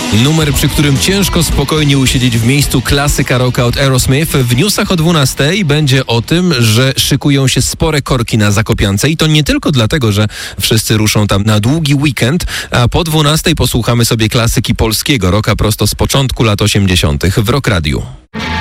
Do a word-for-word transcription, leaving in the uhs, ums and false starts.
Numer, przy którym ciężko spokojnie usiedzieć w miejscu, klasyka rocka od Aerosmith. W newsach o dwunastej będzie o tym, że szykują się spore korki na Zakopiance i to nie tylko dlatego, że wszyscy ruszą tam na długi weekend, a po dwunastej posłuchamy sobie klasyki polskiego rocka prosto z początku lat osiemdziesiątych w Rock Radiu.